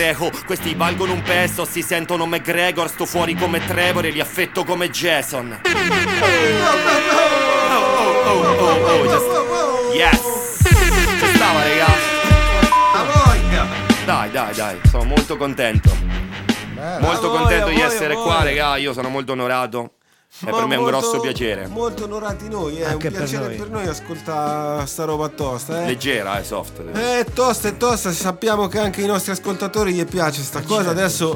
Questi valgono un peso, si sentono McGregor, sto fuori come Trevor e li affetto come Jason. Yes! Ci stava, raga. Dai, sono molto contento. Molto contento di essere qua, raga. Io sono molto onorato. E per me è un grosso piacere. Molto onorati noi, è Anche un piacere per noi ascoltare sta roba tosta, Leggera, soft. È tosta, sappiamo che anche ai nostri ascoltatori gli piace sta cosa. Adesso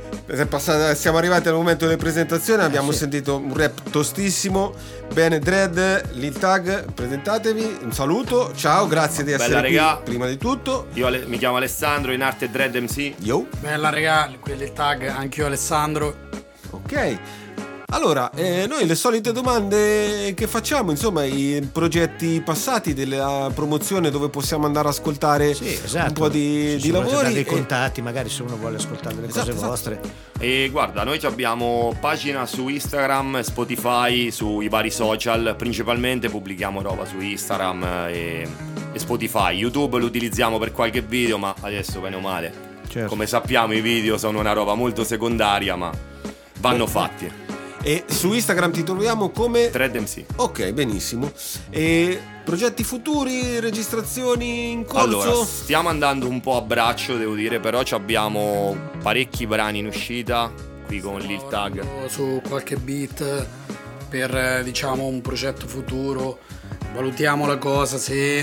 siamo arrivati al momento delle presentazioni, abbiamo sentito un rap tostissimo. Bene, Dread, Lil Tag, presentatevi, un saluto, ciao, grazie di essere qui, prima di tutto. Io mi chiamo Alessandro, in arte Dread MC. Yo. Bella regà, quelli il Tag, anch'io Alessandro. Ok. Allora, noi le solite domande che facciamo, insomma, i progetti passati della promozione dove possiamo andare ad ascoltare un po' di lavori. Dei contatti, magari se uno vuole ascoltare delle cose vostre. E guarda, noi abbiamo pagina su Instagram, Spotify, sui vari social, principalmente pubblichiamo roba su Instagram e Spotify. YouTube lo utilizziamo per qualche video, ma adesso bene o male, come sappiamo i video sono una roba molto secondaria, ma vanno fatti. E su Instagram ti troviamo come Dread MC. Ok, benissimo. E progetti futuri, registrazioni in corso? Allora, stiamo andando un po' a braccio, devo dire, però abbiamo parecchi brani in uscita qui con Lil Tag. Su qualche beat per diciamo un progetto futuro. Valutiamo la cosa se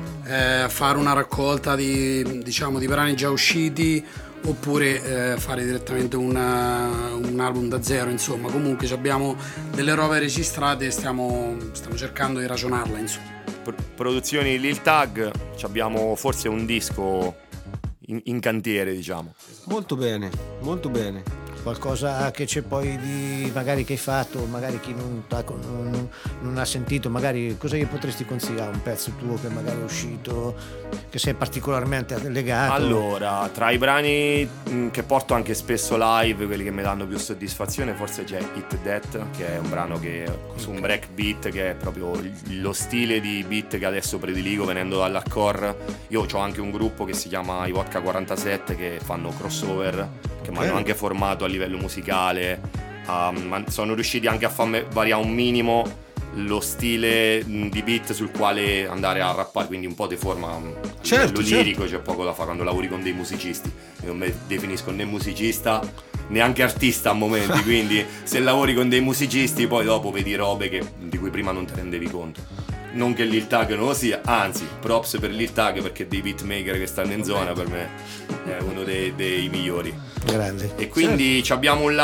fare una raccolta di brani già usciti oppure fare direttamente un album da zero, insomma. Comunque abbiamo delle robe registrate e stiamo cercando di ragionarla, insomma. Produzioni di Lil Tag, abbiamo forse un disco in cantiere, diciamo. Molto bene, molto bene. Qualcosa che c'è poi di magari che hai fatto, magari chi non ha sentito, magari cosa gli potresti consigliare? Un pezzo tuo che magari è uscito, che sei particolarmente legato? Allora, tra i brani che porto anche spesso live, quelli che mi danno più soddisfazione, forse c'è Hit That, che è un brano che su un breakbeat, che è proprio lo stile di beat che adesso prediligo venendo dall'hardcore. Io ho anche un gruppo che si chiama i Vodka 47 che fanno crossover, che mi hanno anche formato a livello musicale, sono riusciti anche a farmi variare un minimo lo stile di beat sul quale andare a rappare, quindi un po' deforma a livello lirico, c'è poco da fare quando lavori con dei musicisti. Io non mi definisco né musicista neanche artista a momenti, quindi se lavori con dei musicisti poi dopo vedi robe di cui prima non ti rendevi conto. Non che Lil Tag non lo sia, anzi, props per Lil Tag, perché dei beatmaker che stanno in zona per me è uno dei migliori. Grande. E quindi abbiamo un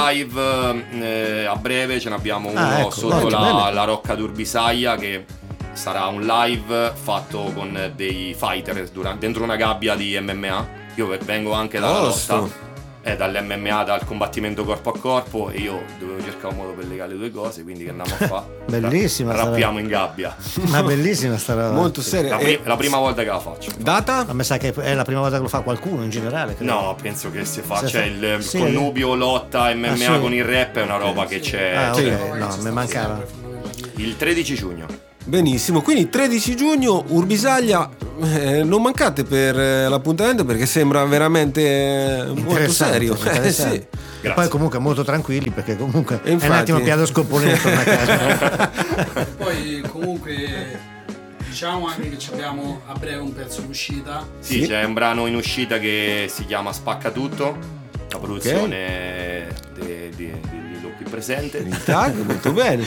live a breve, ce ne abbiamo uno sotto la Rocca d'Urbisaglia, che sarà un live fatto con dei fighter dentro una gabbia di MMA. Io vengo anche dalla lotta, dall'MMA, dal combattimento corpo a corpo, e io dovevo cercare un modo per legare le due cose, quindi che andiamo a fare? Bellissima, rappiamo in gabbia. Ma bellissima sta roba. Molto seria. La prima volta che la faccio. Data? A me sa che è la prima volta che lo fa qualcuno in generale, credo. No, penso che si faccia il connubio lotta MMA con il rap, è una roba che c'è. No, mi mancava. Il 13 giugno. Benissimo, quindi 13 giugno Urbisaglia, non mancate per l'appuntamento perché sembra veramente molto serio. Sì. E poi comunque molto tranquilli, perché comunque è un attimo piano scomponente torna a casa. Poi comunque diciamo anche che abbiamo a breve un pezzo in uscita. Sì, c'è un brano in uscita che si chiama Spacca Tutto, la produzione di qui presente. Il Tag, molto bene.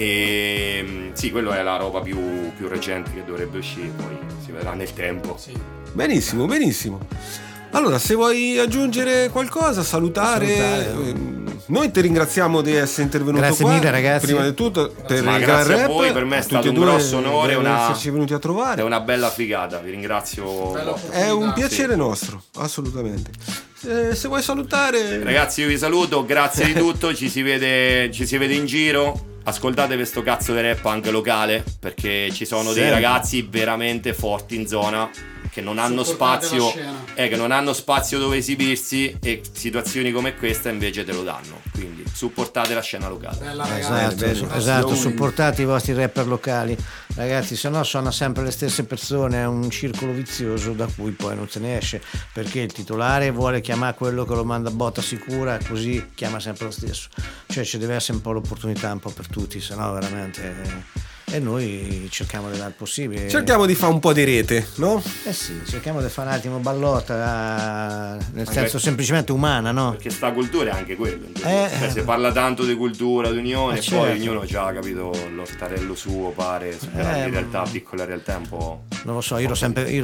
E sì, quello è la roba più recente che dovrebbe uscire, poi si vedrà nel tempo. Sì. Benissimo, benissimo. Allora, se vuoi aggiungere qualcosa, salutare. Noi ti ringraziamo di essere intervenuto Grazie qua. mille, ragazzi. Prima di tutto per il grazie gran a voi, rap. per me è stato un grosso onore, esserci venuti a trovare. È una bella figata, vi ringrazio. È un piacere nostro, assolutamente. Se vuoi salutare, ragazzi, io vi saluto, grazie di tutto, ci si vede in giro. Ascoltate questo cazzo di rap anche locale, perché ci sono dei ragazzi veramente forti in zona che non hanno spazio, che non hanno spazio dove esibirsi, e situazioni come questa invece te lo danno. Quindi supportate la scena locale. Esatto, supportate i vostri rapper locali, ragazzi, se no sono sempre le stesse persone, è un circolo vizioso da cui poi non se ne esce, perché il titolare vuole chiamare quello che lo manda a botta sicura, così chiama sempre lo stesso. Cioè ci deve essere un po' l'opportunità un po' per tutti, se no veramente. E noi cerchiamo di dare il possibile. Cerchiamo di fare un po' di rete, no? Sì, cerchiamo di fare un attimo ballotta, nel senso semplicemente umana, no? Perché sta cultura è anche quello. Cioè, si parla tanto di cultura, di unione, e certo. Poi ognuno già ha capito l'ortarello suo, pare, in realtà, piccola realtà un po'. Non lo so, io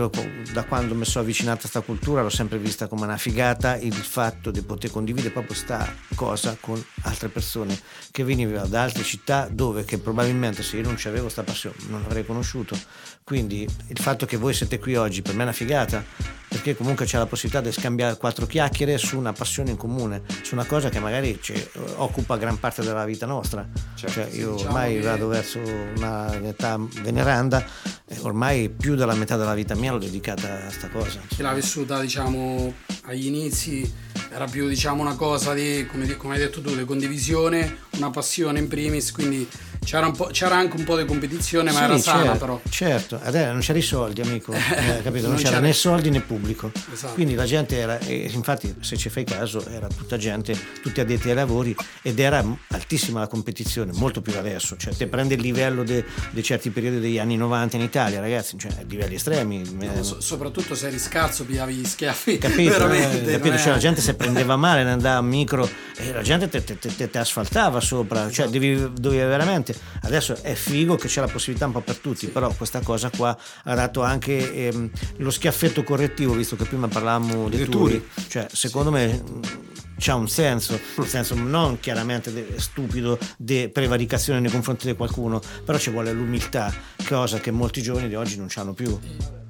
da quando mi sono avvicinato a sta cultura l'ho sempre vista come una figata, il fatto di poter condividere proprio sta cosa con altre persone che venivano da altre città, dove che probabilmente se io non c'avevo sta passione non l'avrei conosciuto. Quindi il fatto che voi siete qui oggi per me è una figata, perché comunque c'è la possibilità di scambiare 4 chiacchiere su una passione in comune, su una cosa che magari occupa gran parte della vita nostra. Cioè, io ormai vado verso una età veneranda e ormai più della metà della vita mia l'ho dedicata a sta cosa. Chi l'ha vissuta, diciamo, agli inizi era più, diciamo, una cosa di, come hai detto tu, di condivisione, una passione in primis, quindi c'era anche un po' di competizione, ma era sana, però. Certo, adesso non c'erano i soldi, amico, capito? Non c'era né soldi né pubblico. Esatto. Quindi la gente era, e infatti se ci fai caso, era tutta gente, tutti addetti ai lavori, ed era altissima la competizione, molto più adesso. Cioè, te prendi il livello di certi periodi degli anni 90 in Italia, ragazzi, cioè livelli estremi. Soprattopito se eri scarso, pigliavi gli schiaffi. Capito? Veramente. Capito? Cioè, la gente si prendeva male, ne andava a micro e la gente te asfaltava sopra. Cioè, dovevi veramente. Adesso è figo che c'è la possibilità un po' per tutti, però questa cosa qua ha dato anche lo schiaffetto correttivo, visto che prima parlavamo dei turi. Cioè, secondo me c'ha un senso, nel senso non chiaramente stupido di prevaricazione nei confronti di qualcuno, però ci vuole l'umiltà, cosa che molti giovani di oggi non c'hanno più.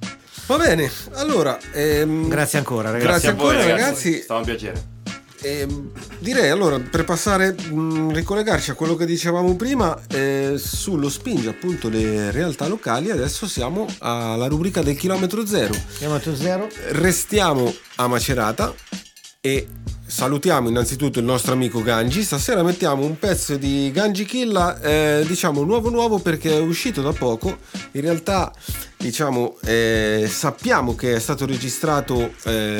Va bene, allora grazie ancora, ragazzi. Grazie ancora, a voi, ragazzi. È stato un piacere. Direi allora, per passare, ricollegarci a quello che dicevamo prima, sullo spinge appunto le realtà locali. Adesso siamo alla rubrica del chilometro zero. Chilometro zero. Restiamo a Macerata e salutiamo innanzitutto il nostro amico Gangi. Stasera mettiamo un pezzo di Ganji Killa, diciamo nuovo perché è uscito da poco. In realtà diciamo sappiamo che è stato registrato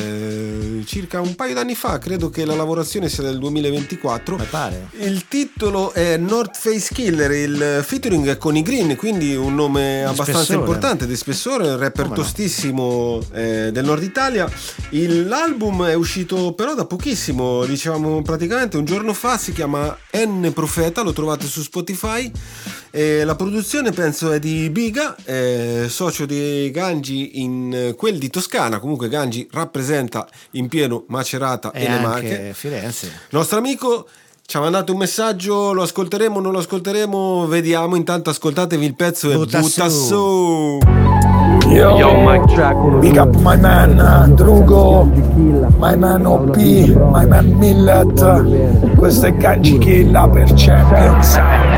circa un paio d'anni fa, credo che la lavorazione sia del 2024. Mi pare. Il titolo è North Face Killer, il featuring è con i Green, quindi un nome abbastanza importante, di spessore, un rapper tostissimo del nord Italia. L'album è uscito però da pochissimo, diciamo praticamente un giorno fa, si chiama N Profeta, lo trovate su Spotify. La produzione penso è di Biga, socio di Ganji in quel di Toscana. Comunque Ganji rappresenta in pieno Macerata e le Marche. Firenze. Nostro amico ci ha mandato un messaggio, lo ascolteremo, non lo ascolteremo, vediamo. Intanto ascoltatevi il pezzo e butta su. Yo, big up my man Drugo, my man OP, my man Millet. Questo è Ganji Killa per Champions.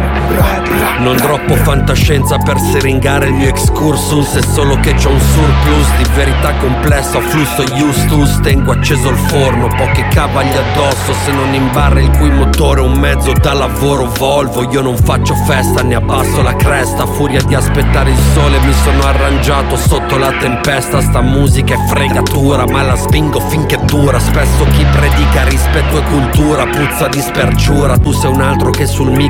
Non troppo fantascienza per seringare il mio excursus, è solo che c'ho un surplus di verità complessa, flusso Justus. Tengo acceso il forno, poche cavaglie addosso, se non in barra il cui motore è un mezzo da lavoro Volvo. Io non faccio festa, ne abbasso la cresta, furia di aspettare il sole mi sono arrangiato sotto la tempesta. Sta musica è fregatura, ma la spingo finché dura. Spesso chi predica rispetto e cultura puzza di spergiura. Tu sei un altro che sul mic